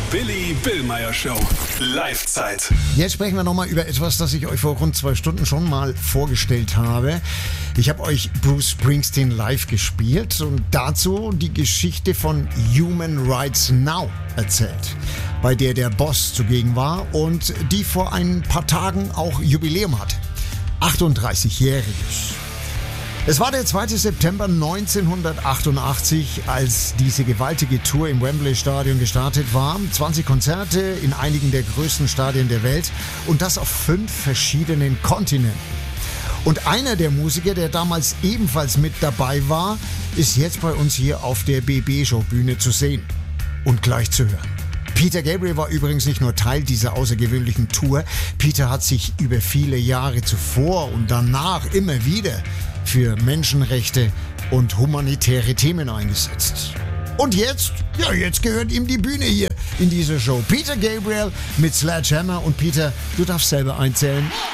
Billy Billmeyer Show. Live-Zeit. Jetzt sprechen wir nochmal über etwas, das ich euch vor rund 2 Stunden schon mal vorgestellt habe. Ich habe euch Bruce Springsteen live gespielt und dazu die Geschichte von Human Rights Now erzählt, bei der der Boss zugegen war und die vor ein paar Tagen auch Jubiläum hatte. 38-jähriges. Es war der 2. September 1988, als diese gewaltige Tour im Wembley-Stadion gestartet war. 20 Konzerte in einigen der größten Stadien der Welt und das auf 5 verschiedenen Kontinenten. Und einer der Musiker, der damals ebenfalls mit dabei war, ist jetzt bei uns hier auf der BB-Show-Bühne zu sehen und gleich zu hören. Peter Gabriel war übrigens nicht nur Teil dieser außergewöhnlichen Tour. Peter hat sich über viele Jahre zuvor und danach immer wieder für Menschenrechte und humanitäre Themen eingesetzt. Und jetzt gehört ihm die Bühne hier in dieser Show. Peter Gabriel mit Sledgehammer. Und Peter, du darfst selber einzählen.